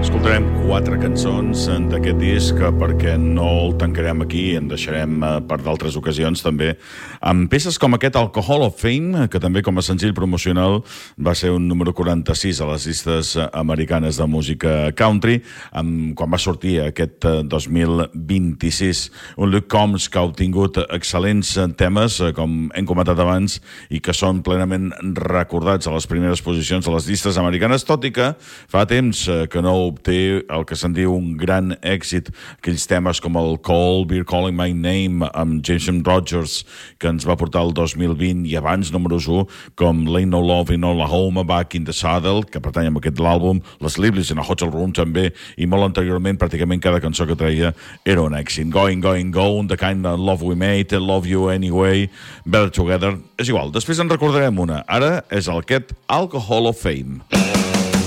Escoltarem 4 cançons d'aquest disc perquè no el tancarem aquí i en deixarem per d'altres ocasions també amb peces com aquest Alcohol of Fame, que també com a senzill promocional va ser un número 46 a les llistes americanes de música country quan va sortir aquest 2026. Un Luke Combs que ha obtingut excel·lents temes, com hem comentat abans, i que són plenament recordats a les primeres posicions de les llistes americanes, tot i que fa temps que no obté el que se'n diu un gran èxit, aquells temes com el Call, Beer Calling My Name amb Jason Rogers, que ens va portar el 2020, i abans números 1 com Late No Love in Oklahoma, Back in the Saddle, que pertany a aquest l'àlbum, Les Sleepless in a Hotel Room també, i molt anteriorment pràcticament cada cançó que treia era un èxit. Going, Going, Gone, The Kind of Love We Made, Love You Anyway, Better Together, és igual, després en recordarem una. Ara és aquest Alcohol of Fame.